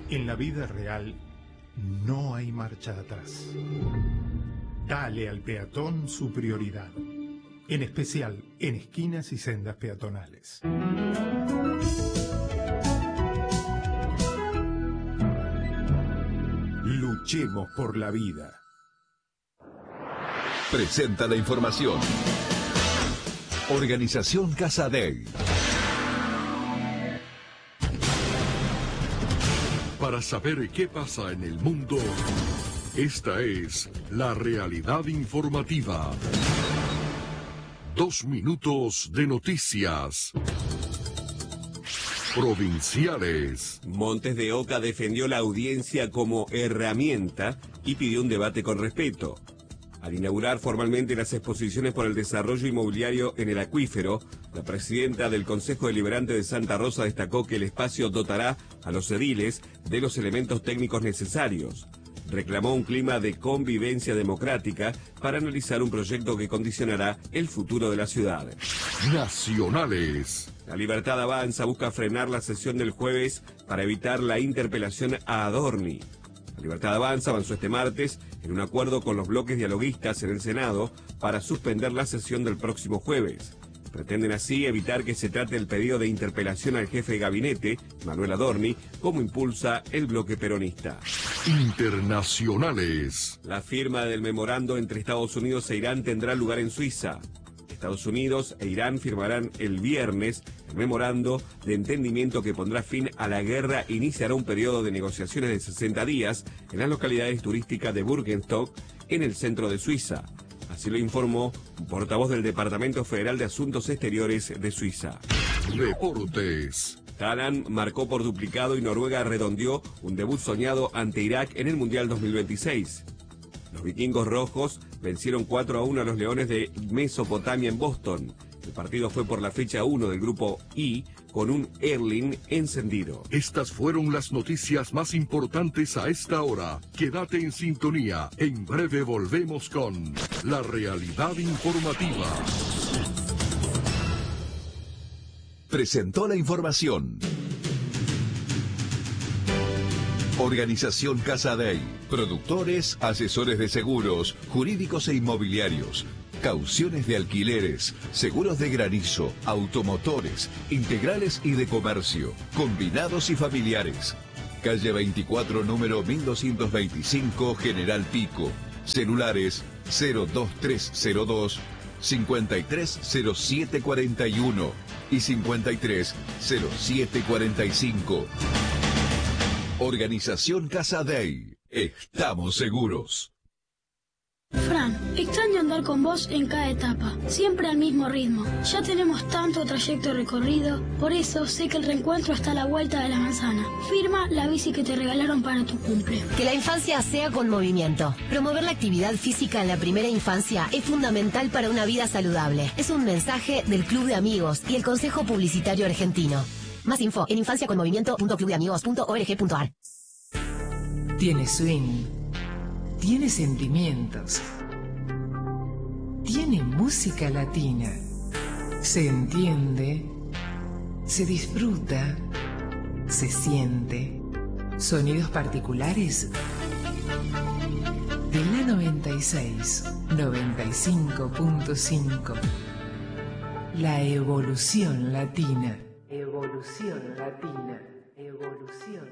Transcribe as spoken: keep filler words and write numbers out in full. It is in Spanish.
En la vida real no hay marcha atrás. Dale al peatón su prioridad, en especial en esquinas y sendas peatonales. Luchemos por la vida. Presenta la información. Organización Casadei. Para saber qué pasa en el mundo, esta es la realidad informativa. Dos minutos de noticias. Provinciales. Montes de Oca defendió la audiencia como herramienta y pidió un debate con respeto. Al inaugurar formalmente las exposiciones por el desarrollo inmobiliario en el acuífero, la presidenta del Consejo Deliberante de Santa Rosa destacó que el espacio dotará a los ediles de los elementos técnicos necesarios. Reclamó un clima de convivencia democrática para analizar un proyecto que condicionará el futuro de la ciudad. Nacionales. La Libertad Avanza busca frenar la sesión del jueves para evitar la interpelación a Adorni. La Libertad Avanza avanzó este martes en un acuerdo con los bloques dialoguistas en el Senado para suspender la sesión del próximo jueves. Pretenden así evitar que se trate el pedido de interpelación al jefe de gabinete, Manuel Adorni, como impulsa el bloque peronista. Internacionales. La firma del memorando entre Estados Unidos e Irán tendrá lugar en Suiza. Estados Unidos e Irán firmarán el viernes el memorando de entendimiento que pondrá fin a la guerra e iniciará un periodo de negociaciones de sesenta días en las localidades turísticas de Burgenstock, en el centro de Suiza. Así lo informó un portavoz del Departamento Federal de Asuntos Exteriores de Suiza. Deportes. Thailand marcó por duplicado y Noruega redondeó un debut soñado ante Irak en el Mundial dos mil veintiséis. Los vikingos rojos vencieron cuatro a uno a los Leones de Mesopotamia en Boston. El partido fue por la fecha uno del grupo I, con un Erling encendido. Estas fueron las noticias más importantes a esta hora. Quédate en sintonía. En breve volvemos con la realidad informativa. Presentó la información. Organización Casadei. Productores, asesores de seguros, jurídicos e inmobiliarios. Cauciones de alquileres, seguros de granizo, automotores, integrales y de comercio, combinados y familiares. Calle veinticuatro, número mil doscientos veinticinco, General Pico. Celulares cero dos tres cero dos, cincuenta y tres cero siete cuarenta y uno y cincuenta y tres cero siete cuarenta y cinco. Organización Casadei. Estamos seguros. Fran, extraño andar con vos en cada etapa, siempre al mismo ritmo. Ya tenemos tanto trayecto recorrido, por eso sé que el reencuentro está a la vuelta de la manzana. Firma la bici que te regalaron para tu cumple. Que la infancia sea con movimiento. Promover la actividad física en la primera infancia es fundamental para una vida saludable. Es un mensaje del Club de Amigos y el Consejo Publicitario Argentino. Más info en infancia con movimiento punto club de amigos punto org punto ar. Tiene swing, tiene sentimientos, tiene música latina, se entiende, se disfruta, se siente, sonidos particulares de la noventa y seis, noventa y cinco punto cinco. La evolución latina. Evolución latina. Evolución